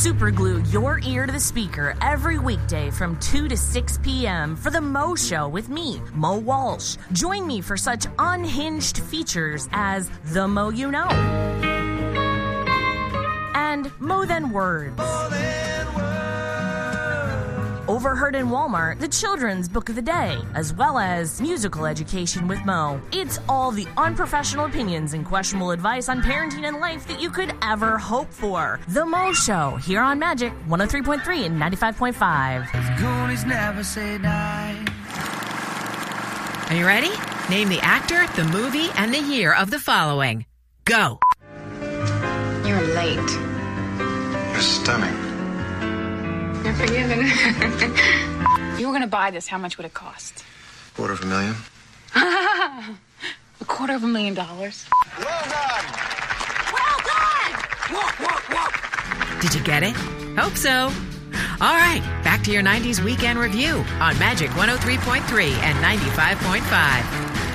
superglue your ear to the speaker every weekday from 2 to 6 p.m. for The Mo Show with me, Mo Walsh. Join me for such unhinged features as The Mo You Know and Mo Than Words. Overheard in Walmart, the children's book of the day, as well as musical education with Mo. It's all the unprofessional opinions and questionable advice on parenting and life that you could ever hope for. The Mo Show, here on Magic 103.3 and 95.5. Goonies never say die. Are you ready? Name the actor, the movie, and the year of the following. Go. You're late. You're stunning. You're forgiven. You were going to buy this. How much would it cost? $250,000. $250,000. Well done. Well done! Walk, walk, walk. Did you get it? Hope so. All right, back to your 90s weekend review on Magic 103.3 and 95.5.